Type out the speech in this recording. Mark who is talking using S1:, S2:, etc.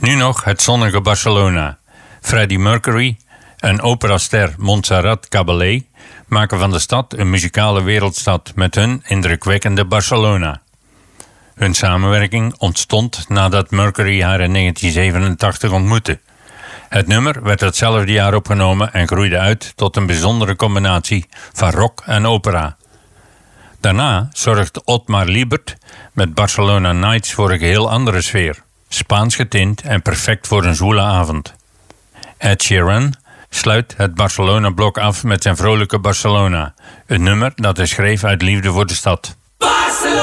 S1: Nu nog het zonnige Barcelona. Freddie Mercury en operaster Montserrat Caballé maken van de stad een muzikale wereldstad met hun indrukwekkende Barcelona. Hun samenwerking ontstond nadat Mercury haar in 1987 ontmoette. Het nummer werd hetzelfde jaar opgenomen en groeide uit tot een bijzondere combinatie van rock en opera. Daarna zorgt Otmar Liebert met Barcelona Nights voor een geheel andere sfeer. Spaans getint en perfect voor een zwoele avond. Ed Sheeran sluit het Barcelona-blok af met zijn vrolijke Barcelona. Een nummer dat hij schreef uit liefde voor de stad.